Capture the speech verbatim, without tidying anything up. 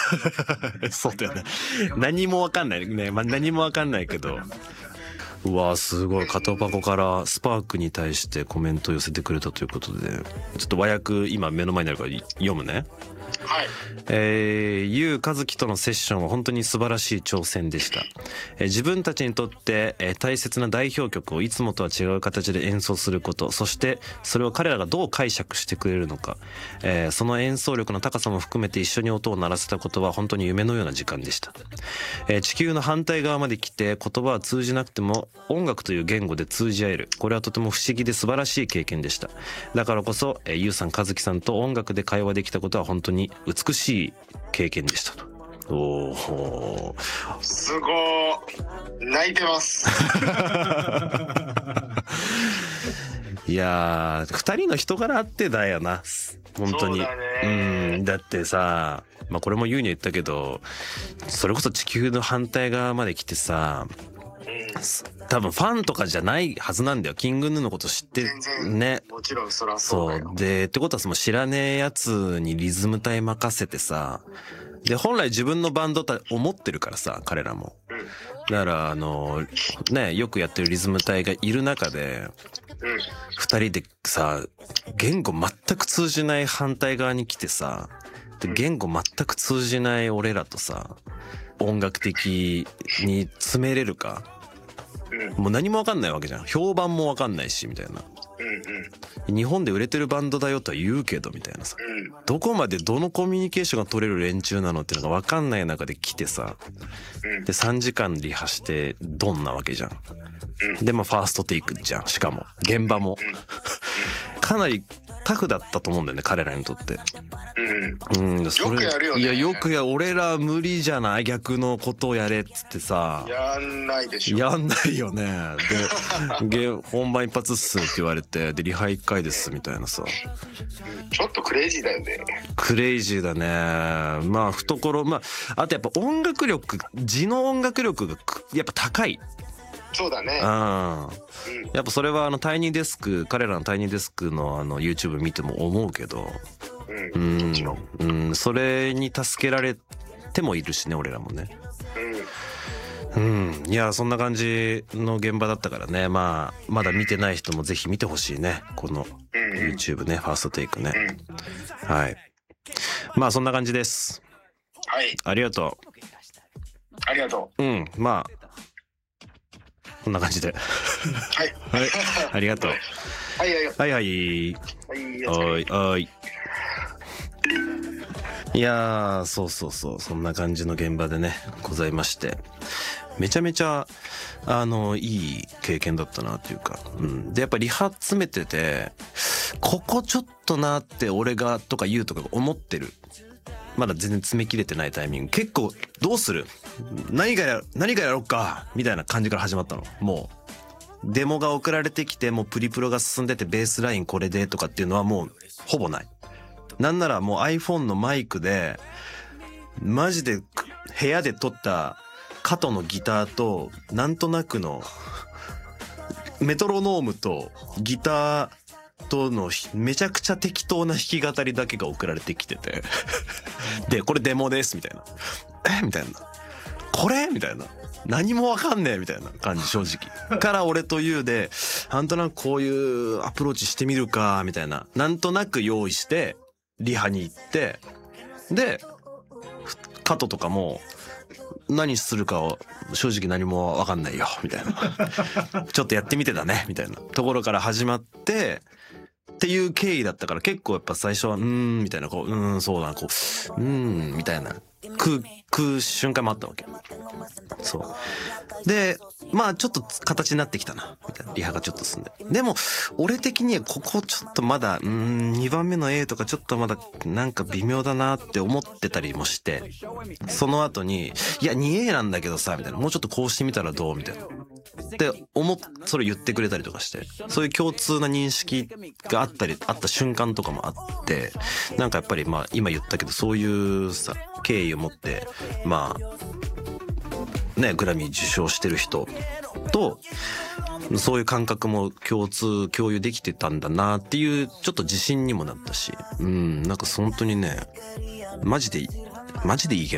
そうだよね。何もわかんないね。まあ、何もわかんないけど。うわーすごい。片箱からスパークに対してコメントを寄せてくれたということで、ちょっと和訳今目の前にあるから読むね。 はい。 えー、ゆうかずきとのセッションは本当に素晴らしい挑戦でした。えー、自分たちにとって、えー、大切な代表曲をいつもとは違う形で演奏すること、そしてそれを彼らがどう解釈してくれるのか、えー、その演奏力の高さも含めて一緒に音を鳴らせたことは本当に夢のような時間でした。えー、地球の反対側まで来て言葉は通じなくても音楽という言語で通じ合える。これはとても不思議で素晴らしい経験でした。だからこそ、えー、ゆうさん、かずきさんと音楽で会話できたことは本当に美しい経験でしたと。おお、 すごー、泣いてます。 いやー、二人の人柄あってだよな、本当に。 そうだね。 うん、だってさ、まあこれも言うには言ったけど、それこそ地球の反対側まで来てさ、多分ファンとかじゃないはずなんだよ。キングヌーのこと知ってるね。 もちろんそらそうだよ。 そうで、ってことはその知らねえやつにリズム隊任せてさ、で本来自分のバンドと思ってるからさ、彼らも。だからあのね、よくやってるリズム隊がいる中で、二人でさ、言語全く通じない反対側に来てさ、で言語全く通じない俺らとさ、音楽的に詰めれるか。もう何もわかんないわけじゃん。評判もわかんないしみたいな。日本で売れてるバンドだよとは言うけどみたいなさ、どこまでどのコミュニケーションが取れる連中なのっていうのがわかんない中で来てさ、でさんじかんリハしてドンなわけじゃん。でまあファーストテイクじゃん。しかも現場もかなりタフだったと思うんだよね、彼らにとって。うん、それよくやるよね。 いやよくや、俺ら無理じゃない、逆のことをやれっつってさ。 やんないでしょ。 やんないよね。で本番一発っすって言われて、でリハ一回ですみたいなさ。 ちょっとクレイジーだよね。 クレイジーだね。まあ懐、まああとやっぱ音楽力、字の音楽力がやっぱ高い。 そうだね。 うん。やっぱそれはあのタイニーデスク、彼らのタイニーデスクのあの YouTube 見ても思うけど、うん、うん、それに助けられてもいるしね、俺らもね。うん、いやそんな感じの現場だったからね。まあまだ見てない人もぜひ見てほしいね、この YouTube ね、ファーストテイクね。はい。まあそんな感じです。 はい。 ありがとう。 ありがとう。うん、まあ。こんな感じで。 はい。 はい。ありがとう。 はいはいはいはい。はいはい。いやー、そうそうそう。そんな感じの現場でね、ございまして。めちゃめちゃ、あの、いい経験だったなっていうか。うん。で、やっぱリハ詰めてて、ここちょっとなって俺がとか言うとか思ってる。まだ全然詰め切れてないタイミング。結構、どうする？何がや、何がやろうかみたいな感じから始まったの。もう、デモが送られてきて、もうプリプロが進んでて、ベースラインこれでとかっていうのはもう、ほぼない。なんならもう iPhone のマイクで、マジで部屋で撮ったカトのギターと、なんとなくの、メトロノームとギター、とのめちゃくちゃ適当な弾き語りだけが送られてきててでこれデモですみたいな、えみたいな、これみたいな、何もわかんねえみたいな感じ、正直から俺とユウでなんとなくこういうアプローチしてみるかみたいな、なんとなく用意してリハに行って、でカトとかも何するかを正直何もわかんないよみたいなちょっとやってみてだねみたいなところから始まってっていう経緯だったから、結構やっぱ最初はうーんみたいな、こううーんそうだな、こううーんみたいな食う食う瞬間もあったわけ。そうでまあちょっと形になってきたなみたいな、リハがちょっと進んで、でも俺的にはここちょっとまだうーんにばんめの A とかちょっとまだなんか微妙だなって思ってたりもして、その後にいや にエー なんだけどさみたいな、もうちょっとこうしてみたらどうみたいなって思っそれ言ってくれたりとかして、そういう共通な認識があったりあった瞬間とかもあって、なんかやっぱりまあ今言ったけどそういうさ経緯を持ってまあねグラミー受賞してる人とそういう感覚も共通共有できてたんだなっていうちょっと自信にもなったし、うんなんか本当にねマジでマジでいい